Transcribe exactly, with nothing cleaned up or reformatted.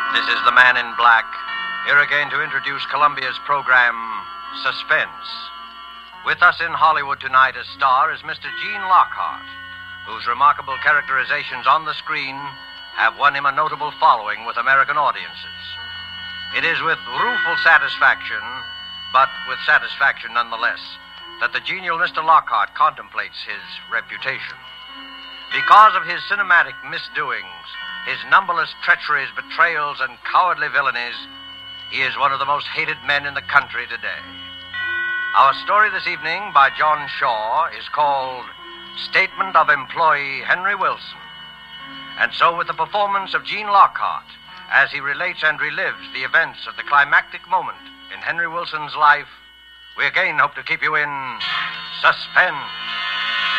This is the Man in Black, here again to introduce Columbia's program, Suspense. With us in Hollywood tonight as star is Mister Gene Lockhart, whose remarkable characterizations on the screen have won him a notable following with American audiences. It is with rueful satisfaction, but with satisfaction nonetheless, that the genial Mister Lockhart contemplates his reputation. Because of his cinematic misdoings, his numberless treacheries, betrayals, and cowardly villainies, he is one of the most hated men in the country today. Our story this evening by John Shaw is called Statement of Employee Henry Wilson. And so with the performance of Gene Lockhart, as he relates and relives the events of the climactic moment in Henry Wilson's life, we again hope to keep you in suspense.